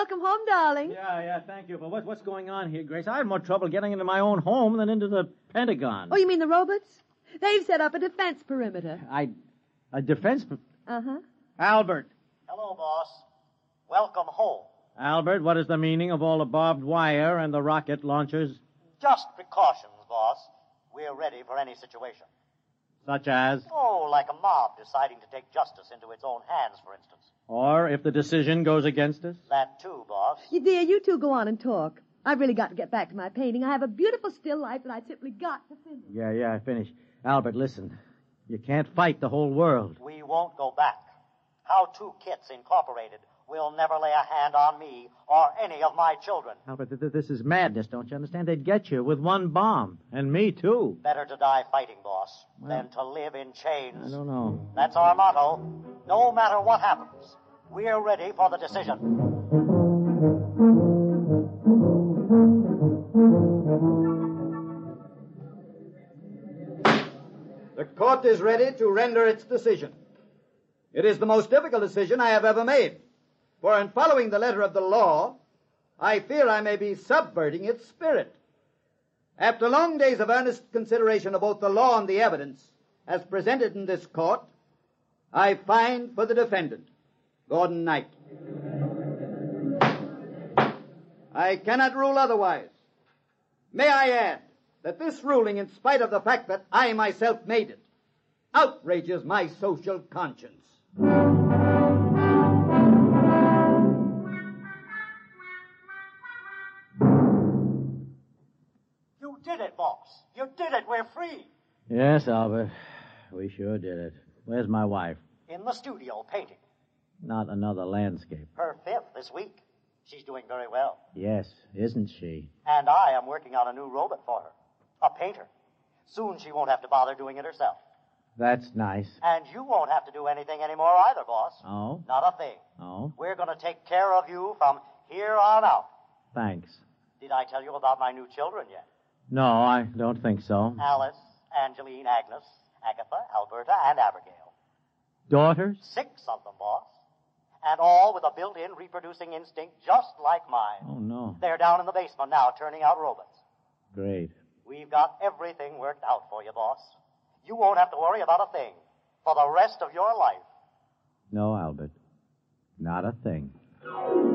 Welcome home, darling. Yeah, thank you. But what's going on here, Grace? I had more trouble getting into my own home than into the Pentagon. Oh, you mean the robots? They've set up a defense perimeter. A defense... Uh-huh. Albert. Hello, boss. Welcome home. Albert, what is the meaning of all the barbed wire and the rocket launchers? Just precautions, boss. We're ready for any situation. Such as? Oh, like a mob deciding to take justice into its own hands, for instance. Or if the decision goes against us? That too, boss. Dear, you two go on and talk. I've really got to get back to my painting. I have a beautiful still life that I simply got to finish. Yeah, I finished. Albert, listen. You can't fight the whole world. We won't go back. How Two Kits Incorporated will never lay a hand on me or any of my children. Albert, this is madness, don't you understand? They'd get you with one bomb. And me, too. Better to die fighting, boss, than to live in chains. I don't know. That's our motto. No matter what happens, we're ready for the decision. The court is ready to render its decision. It is the most difficult decision I have ever made. For in following the letter of the law, I fear I may be subverting its spirit. After long days of earnest consideration of both the law and the evidence as presented in this court, I find for the defendant, Gordon Knight. I cannot rule otherwise. May I add that this ruling, in spite of the fact that I myself made it, outrages my social conscience. You did it, boss. You did it. We're free. Yes, Albert. We sure did it. Where's my wife? In the studio, painting. Not another landscape. Her fifth this week. She's doing very well. Yes, isn't she? And I am working on a new robot for her. A painter. Soon she won't have to bother doing it herself. That's nice. And you won't have to do anything anymore either, boss. Oh? Not a thing. Oh? We're going to take care of you from here on out. Thanks. Did I tell you about my new children yet? No, I don't think so. Alice, Angeline, Agnes, Agatha, Alberta, and Abigail. Daughters? 6 of them, boss. And all with a built-in reproducing instinct just like mine. Oh, no. They're down in the basement now turning out robots. Great. We've got everything worked out for you, boss. You won't have to worry about a thing for the rest of your life. No, Albert. Not a thing.